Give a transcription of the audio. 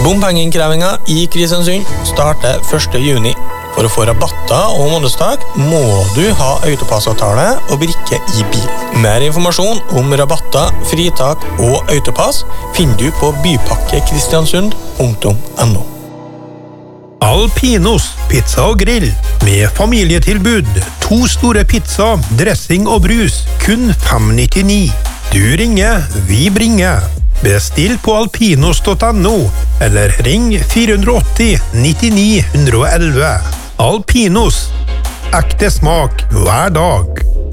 Bompengeinnkrevingen i Kristiansund starter 1. juni. For å få rabatter og månedstak må du ha autopassavtale og brikke i bil. Mer informasjon om rabatter, fritak og autopass finner du på bypakkekristiansund.no. Alpinos pizza og grill med familietilbud. 2 store pizza, dressing og brus, kun 5,99. Du ringer, vi bringer. Bestill på alpinos.no eller ring 480 99 111. Alpinos. Ekte smak hver dag.